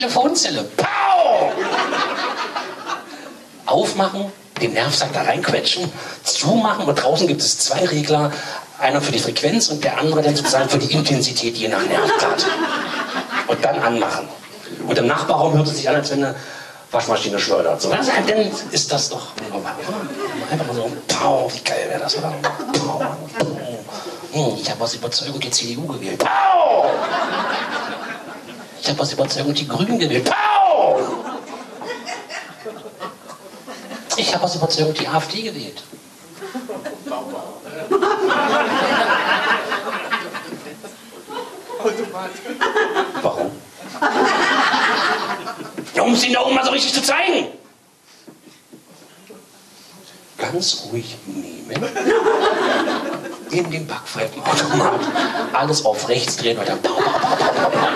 Telefonzelle. Pow! Aufmachen, den Nervsack da reinquetschen, zumachen und draußen gibt es 2 Regler. Einer für die Frequenz und der andere dann sozusagen für die Intensität, je nach Nervgrad. Und dann anmachen. Und im Nachbarraum hört es sich an, als wenn eine Waschmaschine schleudert. So, dann ist das doch wunderbar. Einfach mal so, pow, wie geil wäre das, oder? Pow. Ich habe aus Überzeugung die CDU gewählt. Pow! Ich habe aus Überzeugung die Grünen gewählt. Pow! Ich habe aus Überzeugung die AfD gewählt. Warum? Ja, um es Ihnen da oben mal so richtig zu zeigen. Ganz ruhig nehmen. In den Backpfeifenautomat. Alles auf rechts drehen und dann pow, pow, pow, pow, pow.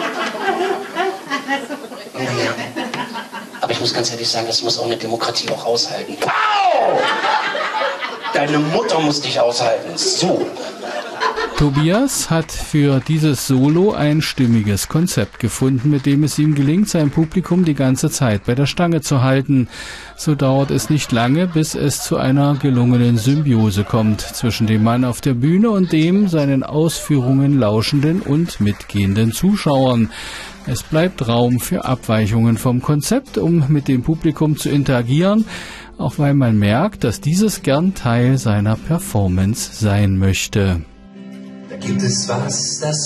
Naja. Aber ich muss ganz ehrlich sagen, das muss auch eine Demokratie auch aushalten. Pow! Deine Mutter muss dich aushalten. So. Tobias hat für dieses Solo ein stimmiges Konzept gefunden, mit dem es ihm gelingt, sein Publikum die ganze Zeit bei der Stange zu halten. So dauert es nicht lange, bis es zu einer gelungenen Symbiose kommt zwischen dem Mann auf der Bühne und dem seinen Ausführungen lauschenden und mitgehenden Zuschauern. Es bleibt Raum für Abweichungen vom Konzept, um mit dem Publikum zu interagieren, auch weil man merkt, dass dieses gern Teil seiner Performance sein möchte. Da gibt es was, das